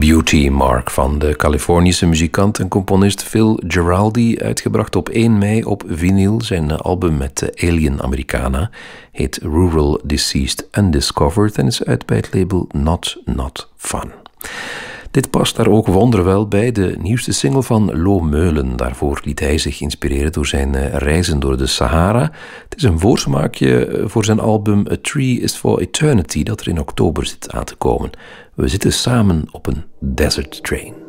Beauty Mark van de Californische muzikant en componist Phil Giraldi, uitgebracht op 1 mei op vinyl. Zijn album met de Alien Americana heet Rural Deceased Undiscovered en is uit bij het label Not Fun. Dit past daar ook wonderwel bij, de nieuwste single van Lo Meulen. Daarvoor liet hij zich inspireren door zijn reizen door de Sahara. Het is een voorsmaakje voor zijn album A Tree is for Eternity, dat er in oktober zit aan te komen. We zitten samen op een desert train.